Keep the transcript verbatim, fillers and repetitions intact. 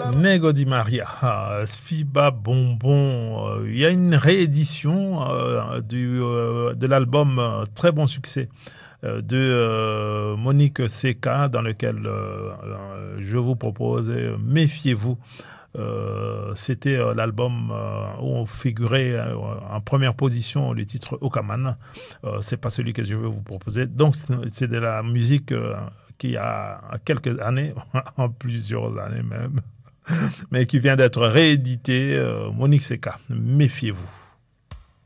Nego Di Maria, ah, Sfiba Bonbon. euh, Il y a une réédition euh, du, euh, de l'album euh, Très bon succès euh, de euh, Monique Seka, dans lequel euh, euh, je vous propose euh, Méfiez-vous. Euh, c'était euh, l'album euh, où on figurait euh, en première position le titre Okaman. Euh, c'est pas celui que je vais vous proposer. Donc c'est c'est de la musique euh, qui a quelques années, en plusieurs années même, mais qui vient d'être réédité. euh, Monique Seka, méfiez-vous.